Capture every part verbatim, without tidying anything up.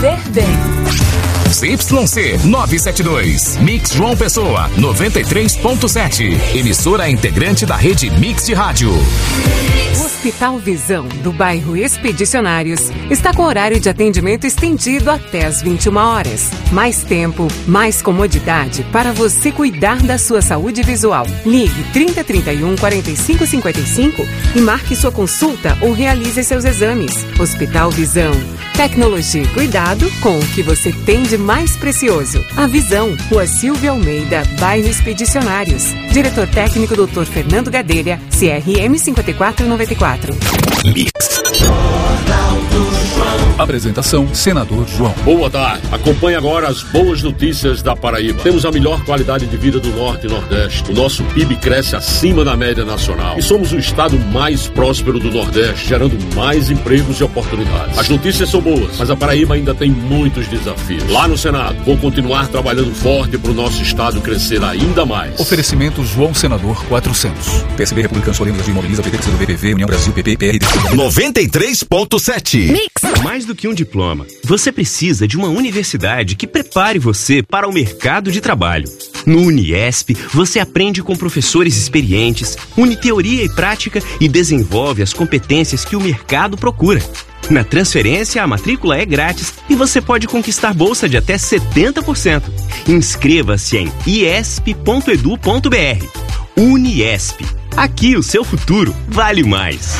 viver bem. Z Y C novecentos e setenta e dois, Mix João Pessoa, noventa e três ponto sete. Emissora integrante da rede Mix de Rádio. O Hospital Visão, do bairro Expedicionários, está com horário de atendimento estendido até às vinte e uma horas. Mais tempo, mais comodidade para você cuidar da sua saúde visual. Ligue trinta, trinta e um, quarenta e cinco, cinquenta e cinco e marque sua consulta ou realize seus exames. Hospital Visão. Tecnologia e cuidado com o que você tem de mais precioso. A Visão, Rua Silvia Almeida, bairro Expedicionários. Diretor técnico doutor Fernando Gadelha, C R M cinquenta e quatro noventa e quatro. Mix. Apresentação, Senador João. Boa tarde. Acompanhe agora as boas notícias da Paraíba. Temos a melhor qualidade de vida do Norte e Nordeste. O nosso P I B cresce acima da média nacional. E somos o estado mais próspero do Nordeste, gerando mais empregos e oportunidades. As notícias são boas, mas a Paraíba ainda tem muitos desafios. Lá no Senado, vou continuar trabalhando forte para o nosso estado crescer ainda mais. Oferecimento João Senador quatrocentos. P S B, Republicano, Solemos, de Imobiliza, P T, C do B P V, União Brasil, P P, P R D. noventa e três ponto sete. Mix. Mais do que um diploma, você precisa de uma universidade que prepare você para o mercado de trabalho. No Uniesp, você aprende com professores experientes, une teoria e prática e desenvolve as competências que o mercado procura. Na transferência, a matrícula é grátis e você pode conquistar bolsa de até setenta por cento. Inscreva-se em iesp ponto edu ponto br. Uniesp. Aqui o seu futuro vale mais.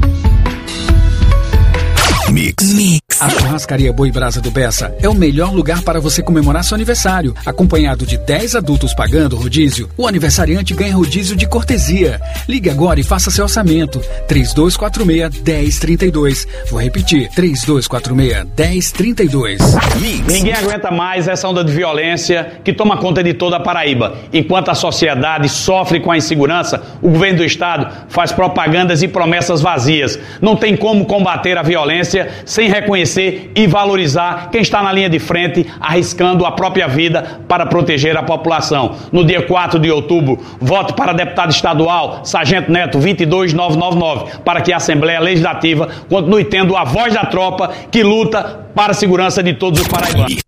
Mix. Mix. A churrascaria Boi Brasa do Bessa é o melhor lugar para você comemorar seu aniversário. Acompanhado de dez adultos pagando rodízio, o aniversariante ganha rodízio de cortesia. Ligue agora e faça seu orçamento. três dois quatro seis, um zero três dois. Vou repetir, três dois quatro seis, um zero três dois. Mix. Ninguém aguenta mais essa onda de violência que toma conta de toda a Paraíba. Enquanto a sociedade sofre com a insegurança, o governo do estado faz propagandas e promessas vazias. Não tem como combater a violência sem reconhecer e valorizar quem está na linha de frente, arriscando a própria vida para proteger a população. No dia quatro de outubro, vote para deputado estadual Sargento Neto vinte e dois mil novecentos e noventa e nove, para que a Assembleia Legislativa continue tendo a voz da tropa que luta para a segurança de todos os paraibanos.